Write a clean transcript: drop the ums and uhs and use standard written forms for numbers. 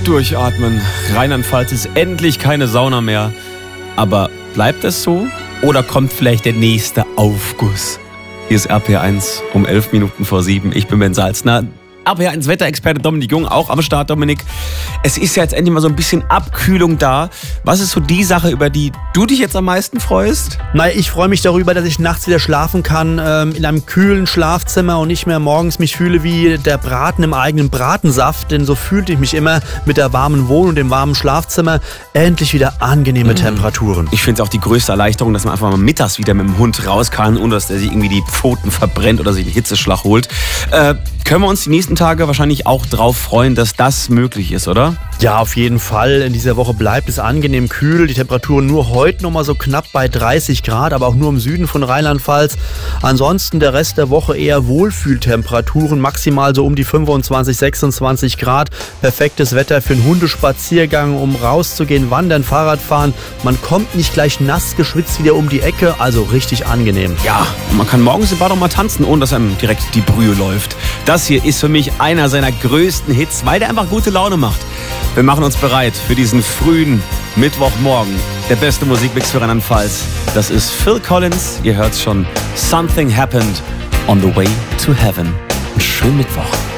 Durchatmen. Rheinland-Pfalz ist endlich keine Sauna mehr. Aber bleibt es so? Oder kommt vielleicht der nächste Aufguss? Hier ist RPR1 um 7:11. Ich bin Ben Salzner. RPR1 Wetterexperte Dominik Jung auch am Start. Dominik, es ist ja jetzt endlich mal so ein bisschen Abkühlung da. Was ist so die Sache, über die du dich jetzt am meisten freust? Naja, ich freue mich darüber, dass ich nachts wieder schlafen kann in einem kühlen Schlafzimmer und nicht mehr morgens mich fühle wie der Braten im eigenen Bratensaft. Denn so fühlte ich mich immer mit der warmen Wohnung und dem warmen Schlafzimmer. Endlich wieder angenehme Temperaturen. Ich finde es auch die größte Erleichterung, dass man einfach mal mittags wieder mit dem Hund raus kann, ohne dass der sich irgendwie die Pfoten verbrennt oder sich einen Hitzeschlag holt. Können wir uns die nächsten Tage wahrscheinlich auch drauf freuen, dass das möglich ist, oder? Ja, auf jeden Fall. In dieser Woche bleibt es angenehm kühl. Die Temperaturen nur heute noch mal so knapp bei 30 Grad, aber auch nur im Süden von Rheinland-Pfalz. Ansonsten der Rest der Woche eher Wohlfühltemperaturen, maximal so um die 25, 26 Grad. Perfektes Wetter für einen Hundespaziergang, um rauszugehen, wandern, Fahrradfahren. Man kommt nicht gleich nass geschwitzt wieder um die Ecke, also richtig angenehm. Ja, man kann morgens im Bad auch mal tanzen, ohne dass einem direkt die Brühe läuft. Das hier ist für mich einer seiner größten Hits, weil der einfach gute Laune macht. Wir machen uns bereit für diesen frühen Mittwochmorgen. Der beste Musikmix für Rheinland-Pfalz. Das ist Phil Collins. Ihr hört's schon. Something happened on the way to heaven. Einen schönen Mittwoch.